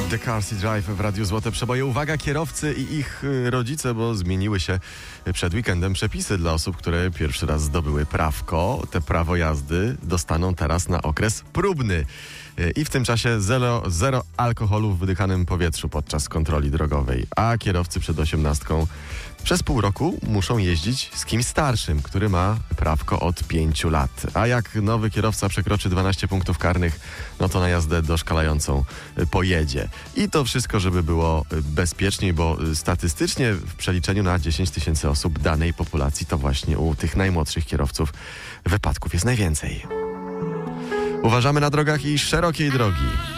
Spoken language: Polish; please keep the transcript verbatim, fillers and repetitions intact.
The Car Seat Drive w Radiu Złote Przeboje. Uwaga, kierowcy i ich rodzice, bo zmieniły się przed weekendem przepisy dla osób, które pierwszy raz zdobyły prawko. Te prawo jazdy dostaną teraz na okres próbny. I w tym czasie zero, zero alkoholu w wydychanym powietrzu podczas kontroli drogowej. A kierowcy przed osiemnastką przez pół roku muszą jeździć z kimś starszym, który ma prawko od pięciu lat. A jak nowy kierowca przekroczy dwanaście punktów karnych, no to na jazdę doszkalającą pojedzie. I to wszystko, żeby było bezpieczniej, bo statystycznie w przeliczeniu na dziesięć tysięcy osób danej populacji to właśnie u tych najmłodszych kierowców wypadków jest najwięcej. Uważamy na drogach i szerokiej drogi.